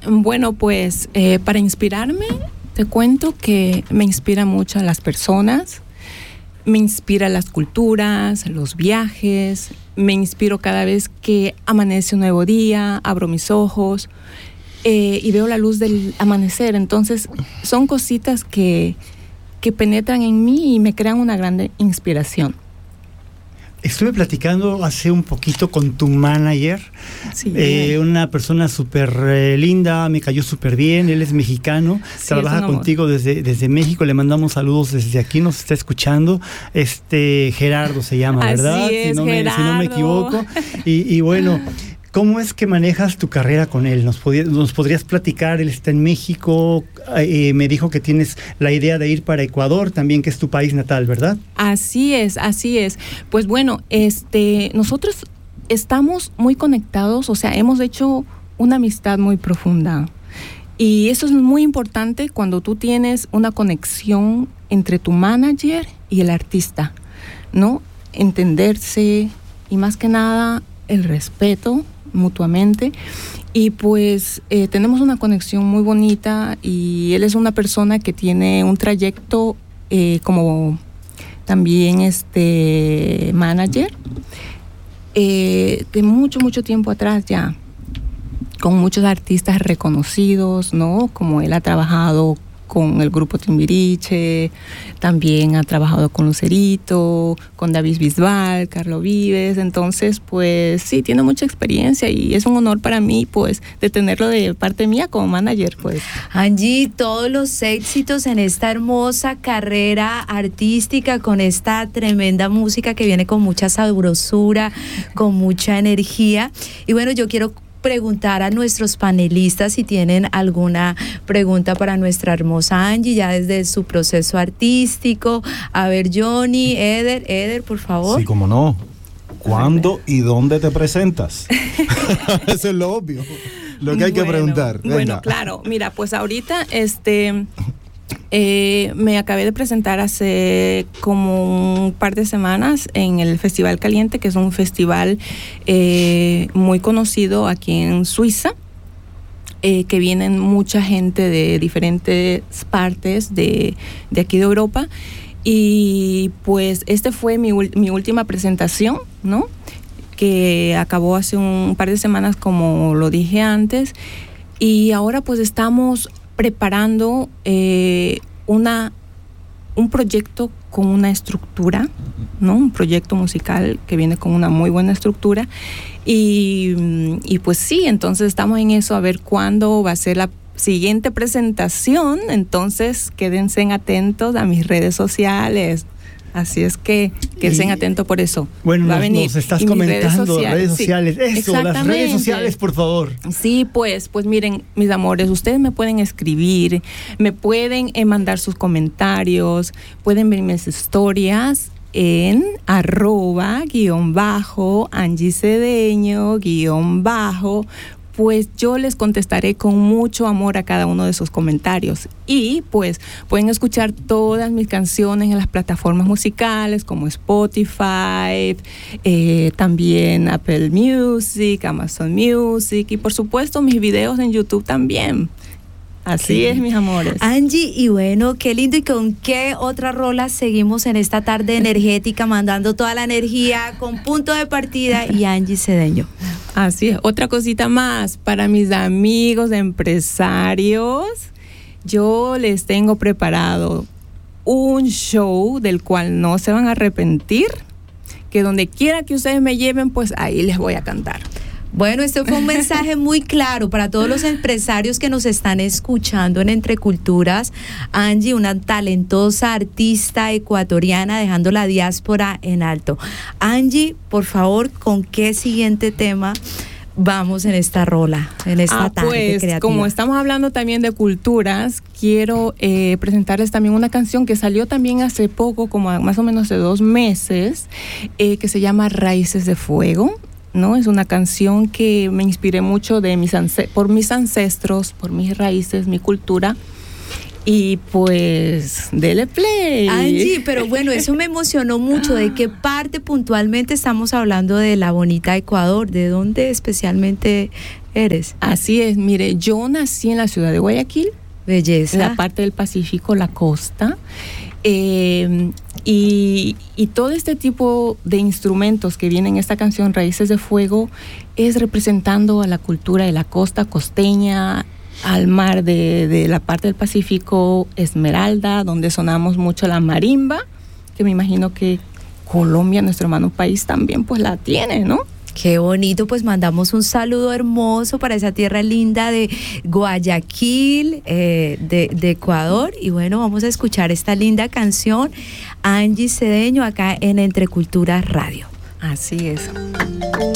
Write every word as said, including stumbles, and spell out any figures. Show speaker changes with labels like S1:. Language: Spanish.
S1: Bueno, pues eh, para inspirarme, te cuento que me inspira mucho a las personas, me inspira las culturas, los viajes, me inspiro cada vez que amanece un nuevo día, abro mis ojos eh, y veo la luz del amanecer. Entonces son cositas que, que penetran en mí y me crean una gran inspiración.
S2: Estuve platicando hace un poquito con tu manager, sí, eh, una persona súper eh, linda, me cayó súper bien, él es mexicano, sí, trabaja es contigo desde, desde México, le mandamos saludos desde aquí, nos está escuchando, este Gerardo se llama, ¿verdad?
S1: Así es,
S2: si, no me,
S1: Gerardo.
S2: si no me equivoco, y, y bueno... ¿Cómo es que manejas tu carrera con él? ¿Nos, podías, nos podrías platicar? Él está en México, eh, me dijo que tienes la idea de ir para Ecuador también, que es tu país natal, ¿verdad?
S1: Así es, así es. Pues bueno, este, nosotros estamos muy conectados, o sea, hemos hecho una amistad muy profunda. Y eso es muy importante cuando tú tienes una conexión entre tu manager y el artista, ¿no? Entenderse y más que nada el respeto mutuamente, y pues eh, tenemos una conexión muy bonita, y él es una persona que tiene un trayecto eh, como también este manager eh, de mucho mucho tiempo atrás ya, con muchos artistas reconocidos, ¿no? Como él ha trabajado con el grupo Timbiriche, también ha trabajado con Lucerito, con David Bisbal, Carlos Vives. Entonces, pues sí, tiene mucha experiencia y es un honor para mí, pues, de tenerlo de parte mía como manager, pues.
S3: Angie, todos los éxitos en esta hermosa carrera artística, con esta tremenda música que viene con mucha sabrosura, con mucha energía. Y bueno, yo quiero preguntar a nuestros panelistas si tienen alguna pregunta para nuestra hermosa Angie, ya desde su proceso artístico. A ver, Johnny, Eder, Eder, por favor.
S4: Sí, cómo no. ¿Cuándo y dónde te presentas? Eso es lo obvio, lo que hay
S1: bueno,
S4: que preguntar. Venga.
S1: Bueno, claro, mira, pues ahorita este... Eh, me acabé de presentar hace como un par de semanas en el Festival Caliente, que es un festival eh, muy conocido aquí en Suiza, eh, que vienen mucha gente de diferentes partes de, de aquí de Europa, y pues este fue mi, mi última presentación, ¿no? Que acabó hace un par de semanas, como lo dije antes, y ahora pues estamos preparando eh, una, un proyecto con una estructura, ¿no? Un proyecto musical que viene con una muy buena estructura, y, y pues sí, entonces estamos en eso, a ver cuándo va a ser la siguiente presentación. Entonces quédense atentos a mis redes sociales. Así es que quédense atentos por eso.
S2: Bueno,
S1: va
S2: nos,
S1: a venir.
S2: nos estás
S1: Y
S2: comentando
S1: redes
S2: redes sociales.
S1: sociales.
S2: Eso, las redes sociales, por favor.
S1: Sí, pues, pues miren, mis amores, ustedes me pueden escribir, me pueden eh, mandar sus comentarios, pueden ver mis historias en arroba guión bajo Angie Cedeño guión bajo. Pues yo les contestaré con mucho amor a cada uno de sus comentarios. Y pues pueden escuchar todas mis canciones en las plataformas musicales como Spotify, eh, también Apple Music, Amazon Music, y por supuesto mis videos en YouTube también. Así sí. es, mis amores.
S3: Angie, y bueno, qué lindo. ¿Y con qué otra rola seguimos en esta tarde energética, mandando toda la energía con Punto de Partida y Angie Cedeño?
S1: Así es. Otra cosita más para mis amigos empresarios. Yo les tengo preparado un show del cual no se van a arrepentir, que donde quiera que ustedes me lleven, pues ahí les voy a cantar.
S3: Bueno, esto fue un mensaje muy claro para todos los empresarios que nos están escuchando en Entre Culturas. Angie, una talentosa artista ecuatoriana, dejando la diáspora en alto. Angie, por favor, ¿con qué siguiente tema vamos en esta rola, en esta
S1: ah,
S3: tarde
S1: pues,
S3: creativa?
S1: Como estamos hablando también de culturas, quiero eh, presentarles también una canción que salió también hace poco, como más o menos hace dos meses, eh, que se llama Raíces de Fuego. ¿No? Es una canción que me inspiré mucho de mis ance- por mis ancestros, por mis raíces, mi cultura. Y pues, dele play.
S3: Angie, pero bueno, eso me emocionó mucho. ¿De qué parte puntualmente estamos hablando de la bonita Ecuador? ¿De dónde especialmente eres.
S1: Así es, mire, yo nací en la ciudad de Guayaquil.
S3: Belleza.
S1: La parte del Pacífico, la costa. Eh, y, y todo este tipo de instrumentos que vienen en esta canción, Raíces de Fuego, es representando a la cultura de la costa costeña, al mar de, de la parte del Pacífico, Esmeralda, donde sonamos mucho la marimba, que me imagino que Colombia, nuestro hermano país, también pues la tiene, ¿no?
S3: Qué bonito, pues mandamos un saludo hermoso para esa tierra linda de Guayaquil, eh, de, de Ecuador. Y bueno, vamos a escuchar esta linda canción, Angie Cedeño, acá en Entre Culturas Radio.
S1: Así es.